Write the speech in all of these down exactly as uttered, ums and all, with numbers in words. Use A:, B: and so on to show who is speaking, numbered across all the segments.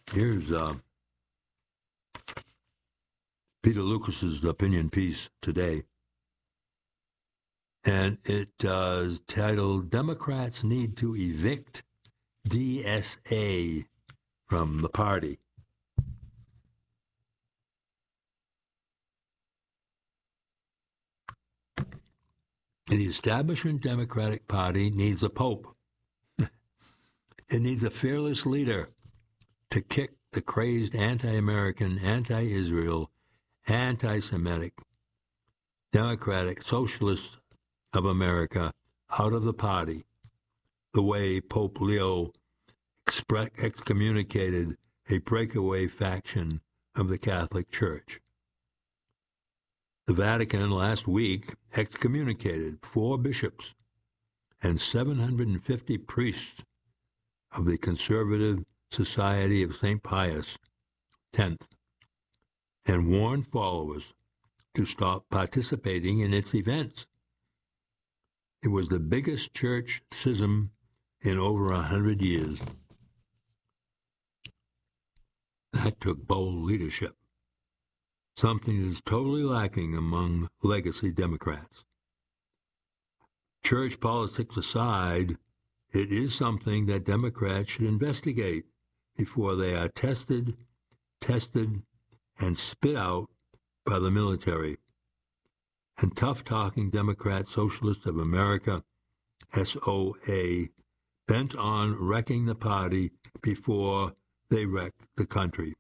A: Here's uh, Peter Lucas's opinion piece today, and it uh, is titled "Democrats Need to Evict D S A from the Party." The establishment Democratic Party needs a pope. It needs a fearless leader to kick the crazed anti-American, anti-Israel, anti-Semitic, Democratic Socialists of America out of the party, the way Pope Leo expre- excommunicated a breakaway faction of the Catholic Church. The Vatican last week excommunicated four bishops and seven hundred fifty priests of the Conservative Society of Saint Pius X and warned followers to stop participating in its events. It was the biggest church schism in over a hundred years. That took bold leadership, something that is totally lacking among legacy Democrats. Church politics aside, it is something that Democrats should investigate before they are tested, tested, and spit out by the military. And tough-talking Democrat Socialists of America, S O A, bent on wrecking the party before they wreck the country.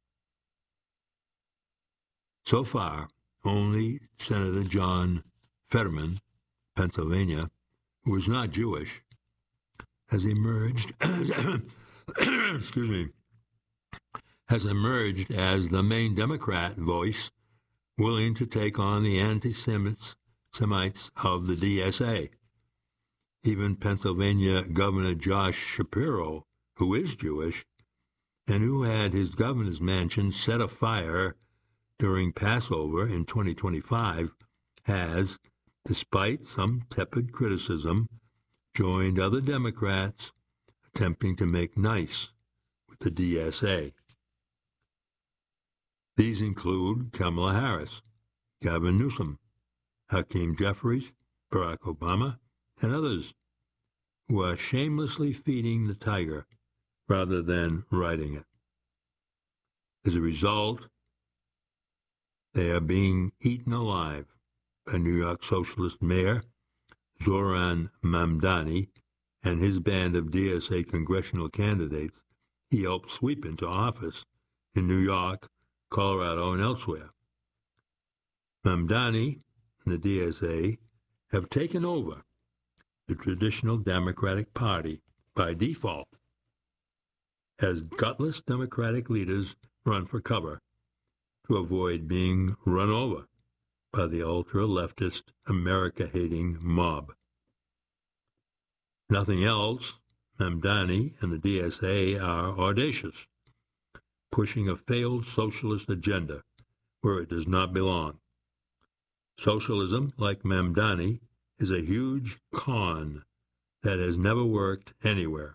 A: So far, only Senator John Fetterman, Pennsylvania, who is not Jewish, has emerged excuse me, has emerged as the main Democrat voice willing to take on the anti-Semites of the D S A. Even Pennsylvania Governor Josh Shapiro, who is Jewish, and who had his governor's mansion set afire during Passover in twenty twenty-five, has, despite some tepid criticism, joined other Democrats attempting to make nice with the D S A. These include Kamala Harris, Gavin Newsom, Hakeem Jeffries, Barack Obama, and others who are shamelessly feeding the tiger rather than riding it. As a result, they are being eaten alive by New York Socialist Mayor Zoran Mamdani and his band of D S A congressional candidates he helped sweep into office in New York, Colorado, and elsewhere. Mamdani and the D S A have taken over the traditional Democratic Party by default, as gutless Democratic leaders run for cover to avoid being run over by the ultra-leftist, America-hating mob. Nothing else, Mamdani and the D S A are audacious, pushing a failed socialist agenda where it does not belong. Socialism, like Mamdani, is a huge con that has never worked anywhere.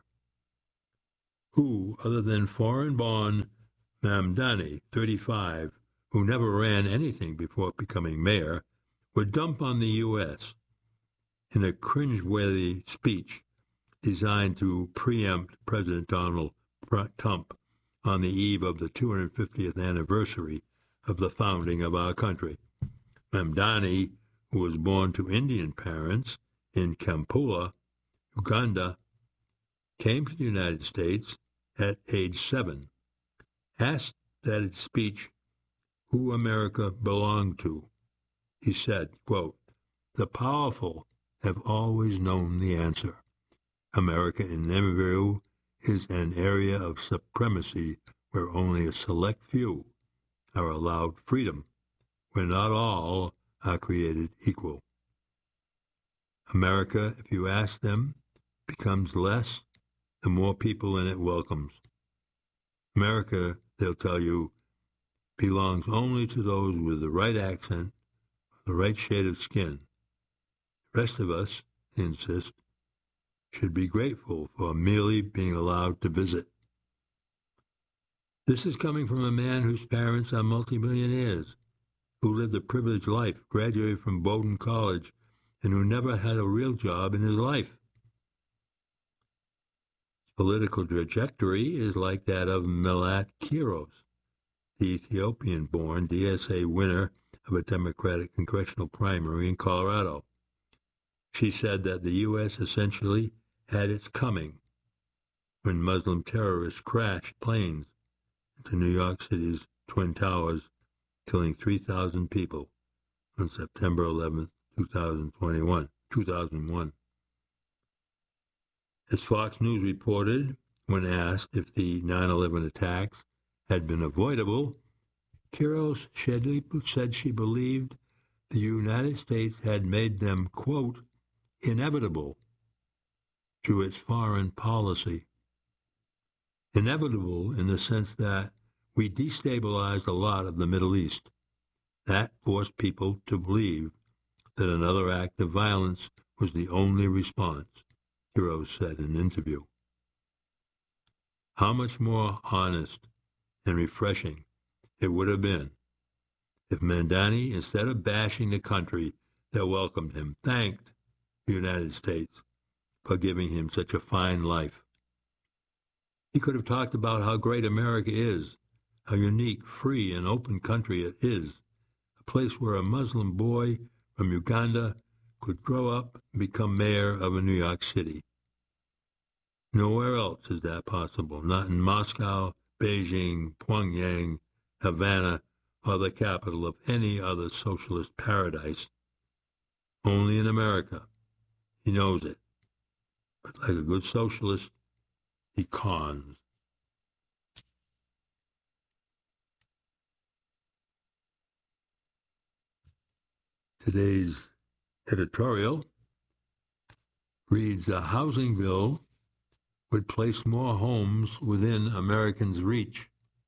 A: Who, other than foreign-born Mamdani, thirty-five, who never ran anything before becoming mayor, would dump on the U S in a cringeworthy speech designed to preempt President Donald Trump on the eve of the two hundred fiftieth anniversary of the founding of our country. Mamdani, who was born to Indian parents in Kampala, Uganda, came to the United States at age seven. Asked that in speech who America belonged to, he said, quote, "The powerful have always known the answer. America, in their view, is an area of supremacy where only a select few are allowed freedom, where not all are created equal. America, if you ask them, becomes less the more people in it welcomes. America, they'll tell you, belongs only to those with the right accent, the right shade of skin. The rest of us, they insist, should be grateful for merely being allowed to visit." This is coming from a man whose parents are multimillionaires, who lived a privileged life, graduated from Bowdoin College, and who never had a real job in his life. Political trajectory is like that of Melat Kiros, the Ethiopian-born D S A winner of a Democratic congressional primary in Colorado. She said that the U S essentially had its coming when Muslim terrorists crashed planes into New York City's Twin Towers, killing three thousand people on September eleventh, two thousand twenty-one, two thousand one. As Fox News reported, when asked if the nine eleven attacks had been avoidable, Kiros said she believed the United States had made them, quote, inevitable through its foreign policy. Inevitable in the sense that we destabilized a lot of the Middle East. That forced people to believe that another act of violence was the only response, Kiros said in an interview. How much more honest and refreshing it would have been if Mamdani, instead of bashing the country that welcomed him, thanked the United States for giving him such a fine life. He could have talked about how great America is, how unique, free, and open country it is, a place where a Muslim boy from Uganda could grow up and become mayor of a New York City. Nowhere else is that possible, not in Moscow, Beijing, Pyongyang, Havana, or the capital of any other socialist paradise. Only in America. He knows it. But like a good socialist, he cons. Today's editorial reads, a housing bill would place more homes within Americans' reach.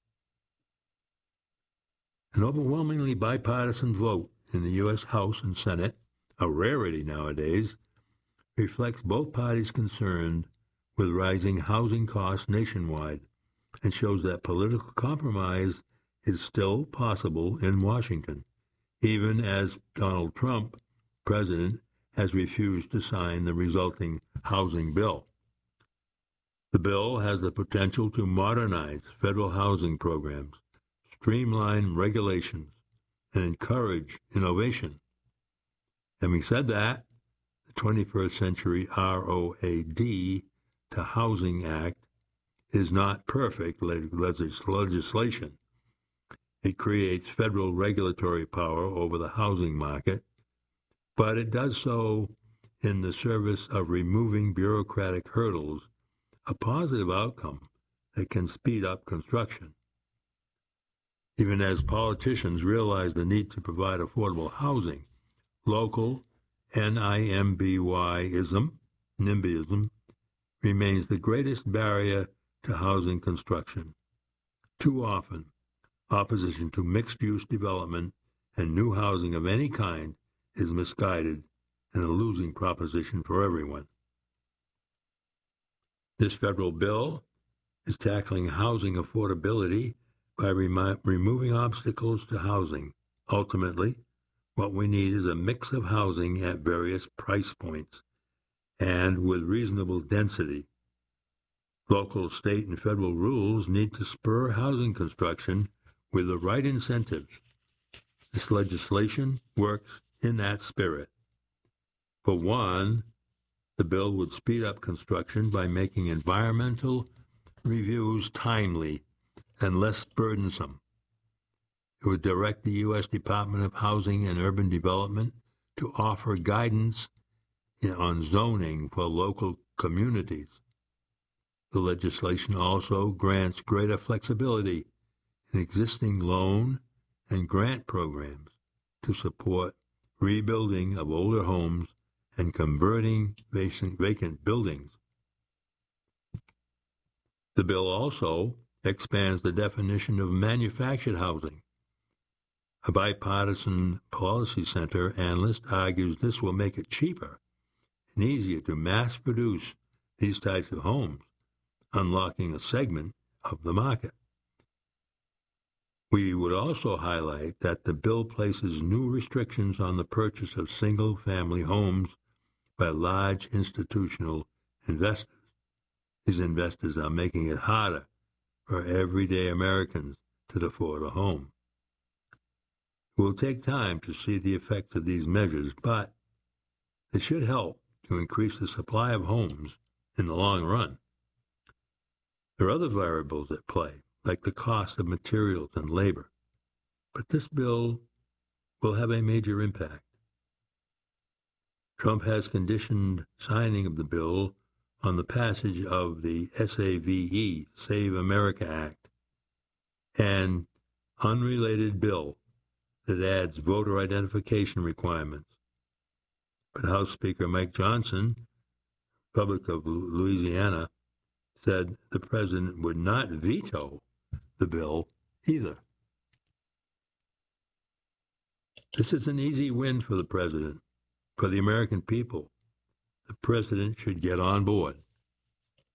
A: An overwhelmingly bipartisan vote in the U S House and Senate, a rarity nowadays, reflects both parties concerned with rising housing costs nationwide and shows that political compromise is still possible in Washington, even as Donald Trump, president, has refused to sign the resulting housing bill. The bill has the potential to modernize federal housing programs, streamline regulations, and encourage innovation. Having said that, the twenty-first Century R O A D to Housing Act is not perfect legislation. It creates federal regulatory power over the housing market, but it does so in the service of removing bureaucratic hurdles, a positive outcome that can speed up construction. Even as politicians realize the need to provide affordable housing, local NIMBYism, NIMBYism, remains the greatest barrier to housing construction. Too often, opposition to mixed-use development and new housing of any kind is misguided and a losing proposition for everyone. This federal bill is tackling housing affordability by remo- removing obstacles to housing. Ultimately, what we need is a mix of housing at various price points and with reasonable density. Local, state, and federal rules need to spur housing construction with the right incentives. This legislation works in that spirit. For one, the bill would speed up construction by making environmental reviews timely and less burdensome. It would direct the U S Department of Housing and Urban Development to offer guidance on zoning for local communities. The legislation also grants greater flexibility in existing loan and grant programs to support rebuilding of older homes and converting vacant buildings. The bill also expands the definition of manufactured housing. A bipartisan policy center analyst argues this will make it cheaper and easier to mass produce these types of homes, unlocking a segment of the market. We would also highlight that the bill places new restrictions on the purchase of single-family homes by large institutional investors. These investors are making it harder for everyday Americans to afford a home. It will take time to see the effects of these measures, but it should help to increase the supply of homes in the long run. There are other variables at play, like the cost of materials and labor, but this bill will have a major impact. Trump has conditioned signing of the bill on the passage of the SAVE, Save America Act, an unrelated bill that adds voter identification requirements. But House Speaker Mike Johnson, Republican of Louisiana, said the president would not veto the bill either. This is an easy win for the president, for the American people. The president should get on board.